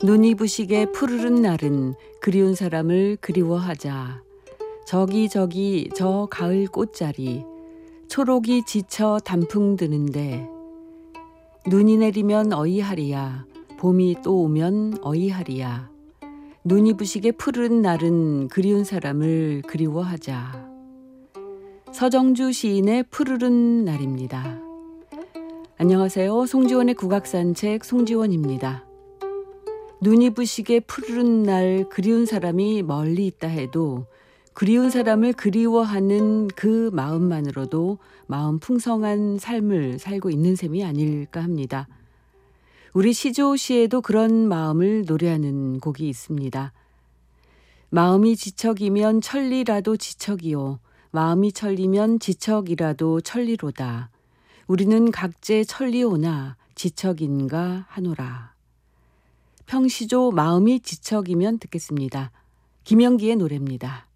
눈이 부시게 푸르른 날은 그리운 사람을 그리워하자. 저기 저 가을 꽃자리 초록이 지쳐 단풍 드는데 눈이 내리면 어이하리야 봄이 또 오면 어이하리야 눈이 부시게 푸르른 날은 그리운 사람을 그리워하자. 서정주 시인의 푸르른 날입니다. 안녕하세요. 송지원의 국악산책 송지원입니다. 눈이 부시게 푸르른 날 그리운 사람이 멀리 있다 해도 그리운 사람을 그리워하는 그 마음만으로도 마음 풍성한 삶을 살고 있는 셈이 아닐까 합니다. 우리 시조시에도 그런 마음을 노래하는 곡이 있습니다. 마음이 지척이면 천리라도 지척이요 마음이 천리면 지척이라도 천리로다. 우리는 각제 천리오나 지척인가 하노라. 평시조 마음이 지척이면 듣겠습니다. 김영기의 노래입니다.